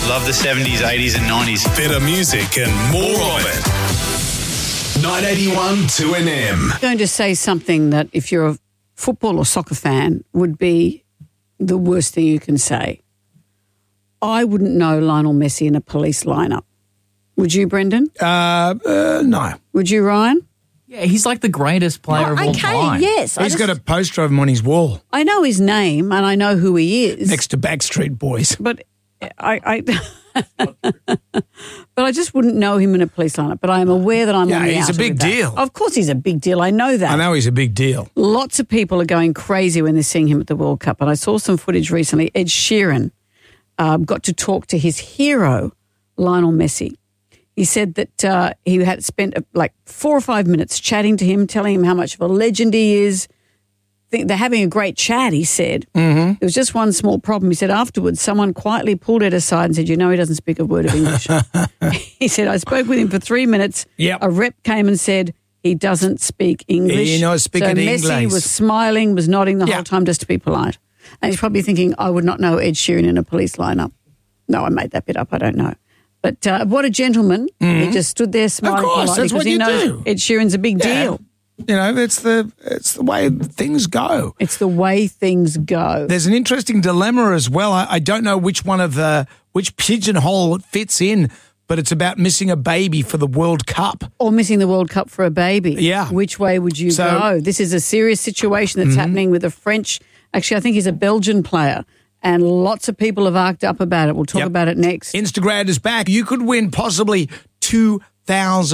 Love the 70s, 80s and 90s. Better music and more of it. 981 2NM. I'm going to say something that if you're a football or soccer fan would be the worst thing you can say. I wouldn't know Lionel Messi in a police lineup. Would you, Brendan? No. Would you, Ryan? Yeah, he's like the greatest player of all time. Yes. He's got a poster of him on his wall I know his name and I know who he is. next to Backstreet Boys. But I but I just wouldn't know him in a police lineup. But I am aware that I'm on the he's a outer big with that. deal. Of course he's a big deal. I know that. I know he's a big deal. Lots of people are going crazy when they're seeing him at the World Cup. And I saw some footage recently. Ed Sheeran got to talk to his hero, Lionel Messi. He said that he had spent like 4 or 5 minutes chatting to him, telling him how much of a legend he is. They're having a great chat, he said. Mm-hmm. There was just one small problem. He said afterwards someone quietly pulled Ed aside and said, you know, he doesn't speak a word of English. He said, I spoke with him for 3 minutes. Yep. A rep came and said, he doesn't speak English. He knows speaking English. So Messi was smiling, was nodding the whole time just to be polite. And he's probably thinking, I would not know Ed Sheeran in a police lineup. No, I made that bit up. I don't know. But what a gentleman. He just stood there smiling course, politely that's what because he you knows do. Ed Sheeran's a big deal. You know, it's the way things go. It's the way things go. There's an interesting dilemma as well. I don't know which pigeonhole it fits in, but it's about missing a baby for the World Cup. Or missing the World Cup for a baby. Yeah. Which way would you go? This is a serious situation that's happening with a French, actually I think he's a Belgian player, and lots of people have arced up about it. We'll talk about it next. Instagram is back. You could win possibly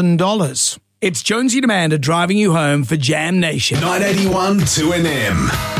$2,000. It's Jonesy and Amanda driving you home for Jam Nation. 981 2NM.